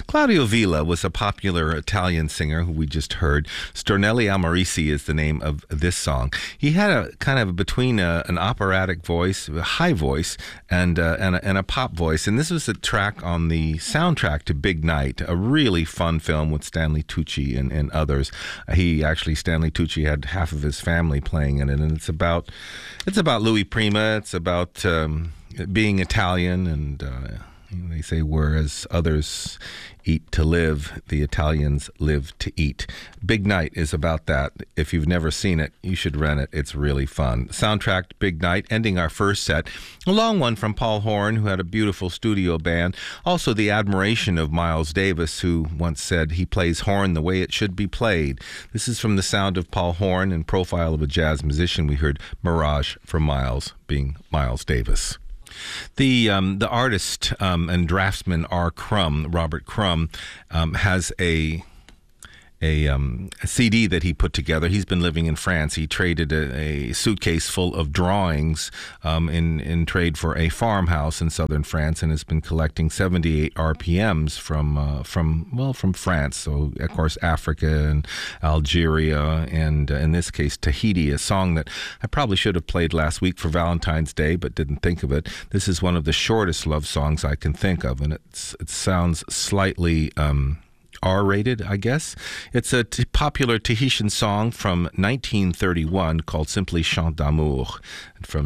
Claudio Villa was a popular Italian singer who we just heard. Stornelli Amorisi is the name of this song. He had a kind of between an operatic voice, a high voice, and a pop voice. And this was a track on the soundtrack to Big Night, a really fun film with Stanley Tucci and others. Stanley Tucci had half of his family playing in it, and it's about Louis Prima. It's about being Italian, and they say, whereas others eat to live, the Italians live to eat. Big Night is about that. If you've never seen it, you should rent it. It's really fun. Soundtrack Big Night, ending our first set. A long one from Paul Horn, who had a beautiful studio band. Also the admiration of Miles Davis, who once said he plays horn the way it should be played. This is from the sound of Paul Horn and Profile of a Jazz Musician. We heard Mirage from Miles, being Miles Davis. The artist and draftsman Robert Crumb, has a CD that he put together. He's been living in France. He traded a suitcase full of drawings in trade for a farmhouse in southern France, and has been collecting 78 RPMs from France. So of course Africa and Algeria, and in this case Tahiti, a song that I probably should have played last week for Valentine's Day but didn't think of it. This is one of the shortest love songs I can think of, and it sounds slightly R-rated, I guess. It's a popular Tahitian song from 1931 called simply Chant d'amour. From